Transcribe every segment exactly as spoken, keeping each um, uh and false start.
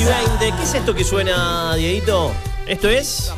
y veinte. ¿Qué es esto que suena, Dieguito? ¿Esto es?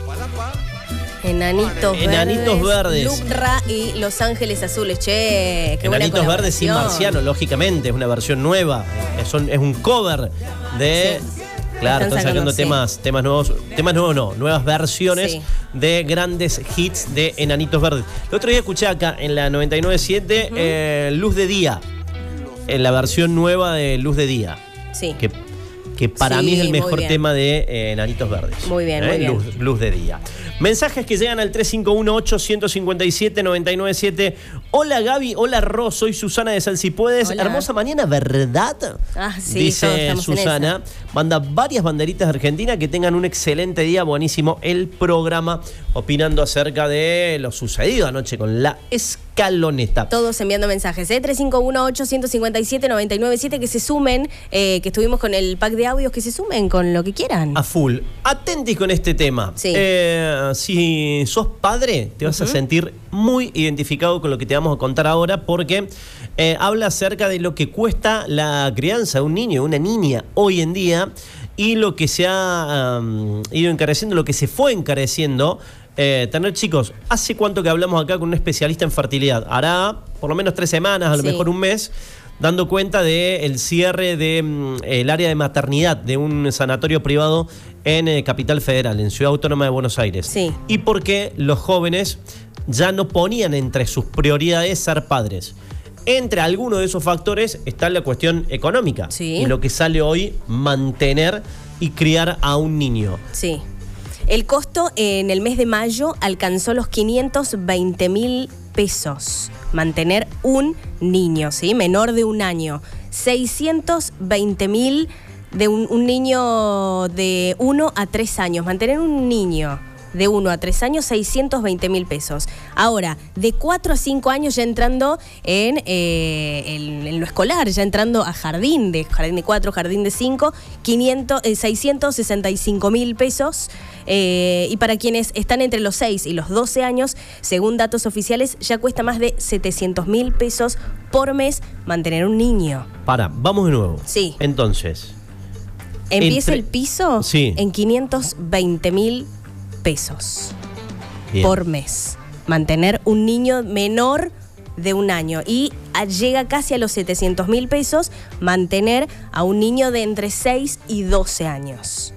Enanitos, Enanitos Verdes. Verdes. Lucra y Los Ángeles Azules. Che, qué buena Enanitos Verdes sin colaboración. Marciano, lógicamente. Es una versión nueva. Es un, es un cover de... Sí. Claro, están sacando sí. temas, temas nuevos, temas nuevos no, nuevas versiones Sí. de grandes hits de Enanitos Verdes. El otro día escuché acá en la noventa y nueve punto siete uh-huh. eh, Luz de Día, en la versión nueva de Luz de Día. Sí. Que, que para sí, mí es el mejor tema de eh, Enanitos Verdes. Muy bien, ¿eh? muy bien. Luz, Luz de Día. Mensajes que llegan al tres cinco uno ocho, uno cinco siete, nueve nueve siete. Hola Gaby, hola Ro, soy Susana de San Si Puedes. Hola. Hermosa mañana, ¿verdad? Ah, sí, dice Susana. Manda varias banderitas de Argentina. Que tengan un excelente día, buenísimo el programa, opinando acerca de lo sucedido anoche con la escaloneta. Todos enviando mensajes, ¿eh? tres cinco uno ocho, uno cinco siete, nueve nueve siete, que se sumen, eh, que estuvimos con el pack de audios, que se sumen con lo que quieran. A full. Atentis con este tema. Sí. Eh, si sos padre, te vas uh-huh. a sentir muy identificado con lo que te vamos a contar ahora, porque eh, habla acerca de lo que cuesta la crianza de un niño, de una niña hoy en día, y lo que se ha um, ido encareciendo, lo que se fue encareciendo. Eh, tener chicos, ¿hace cuánto que hablamos acá con un especialista en fertilidad? Hará por lo menos tres semanas, a lo sí. mejor un mes, dando cuenta del cierre del mm, área de maternidad de un sanatorio privado en eh, Capital Federal, en Ciudad Autónoma de Buenos Aires. Sí. Y porque los jóvenes ya no ponían entre sus prioridades ser padres. Entre algunos de esos factores está la cuestión económica. Sí. Y lo que sale hoy, mantener y criar a un niño. Sí. El costo en el mes de mayo alcanzó los quinientos veinte mil pesos. Mantener un niño, ¿sí? Menor de un año. seiscientos veinte mil de un, un niño de uno a tres años. Mantener un niño de uno a tres años, seiscientos veinte mil pesos. Ahora, de cuatro a cinco años ya entrando en, eh, en, en lo escolar, ya entrando a jardín, de jardín de cuatro, jardín de cinco, quinientos, eh, seiscientos sesenta y cinco mil pesos. Eh, y para quienes están entre los seis y los doce años, según datos oficiales, ya cuesta más de setecientos mil pesos por mes mantener un niño. Para, vamos de nuevo. Sí. Entonces, empieza entre... el piso sí. en quinientos veinte mil pesos Bien. por mes. Mantener un niño menor de un año. Y llega casi a los setecientos mil pesos mantener a un niño de entre seis y doce años.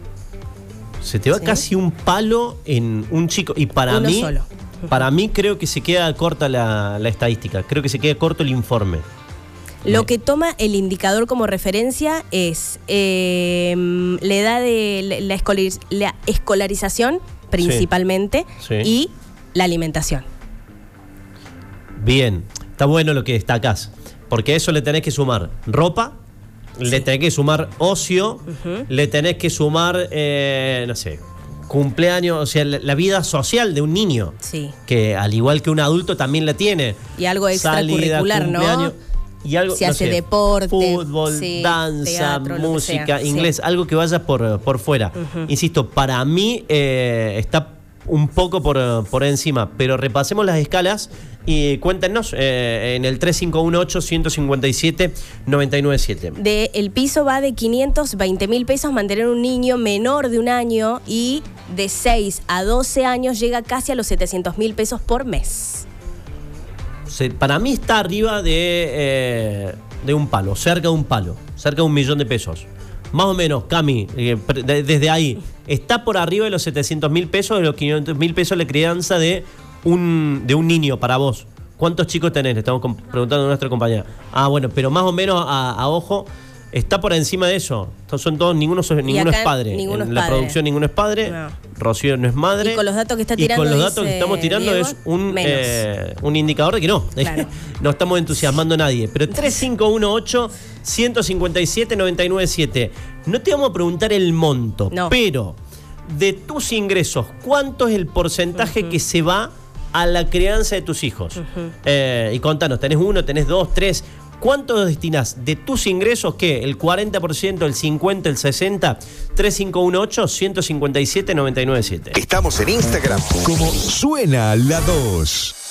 Se te va ¿Sí? casi un palo en un chico. Y para Uno mí, solo. para mí creo que se queda corta la, la estadística. Creo que se queda corto el informe. Lo Me... que toma el indicador como referencia es eh, la edad de la, escolariz la escolarización, principalmente, sí. Sí. y la alimentación. Bien, está bueno lo que destacás, porque a eso le tenés que sumar ropa, sí. le tenés que sumar ocio, uh-huh. le tenés que sumar, eh, no sé, cumpleaños, o sea, la, la vida social de un niño, sí. que al igual que un adulto también la tiene. Y algo extracurricular, ¿no? Y algo, se no hace sé, deporte, fútbol, sí, danza, teatro, música, sea, inglés, sí. algo que vaya por, por fuera. Uh-huh. Insisto, para mí eh, está un poco por, por encima, pero repasemos las escalas y cuéntenos eh, en el tres cinco uno ocho, uno cinco siete, nueve nueve siete. De, el piso va de quinientos veinte mil pesos mantener un niño menor de un año, y de seis a doce años llega casi a los setecientos mil pesos por mes. Se, para mí está arriba de, eh, de un palo, cerca de un palo, cerca de un millón de pesos. Más o menos, Cami, eh, de, desde ahí, está por arriba de los setecientos mil pesos, de los quinientos mil pesos la crianza de un, de un niño para vos. ¿Cuántos chicos tenés? Le estamos preguntando a nuestra compañera. Ah, bueno, pero más o menos a, a ojo, está por encima de eso. Son todos, ninguno, ninguno es padre. Ninguno en es la padre. producción ninguno es padre. No. Rocío no es madre. Y con los datos que está tirando. Y con los datos que estamos tirando Diego, es un, eh, un indicador de que no. Claro. No estamos entusiasmando a nadie. Pero tres cinco uno ocho, uno cinco siete, nueve nueve siete. No te vamos a preguntar el monto, no. pero de tus ingresos, ¿cuánto es el porcentaje uh-huh. que se va a la crianza de tus hijos? Uh-huh. eh, y contanos, ¿tenés uno, tenés dos, tres? ¿Cuánto destinas de tus ingresos? ¿Qué? ¿El cuarenta por ciento, el cincuenta por ciento, el sesenta por ciento? tres cinco uno ocho, uno cinco siete, nueve nueve siete. Estamos en Instagram como Suena la dos.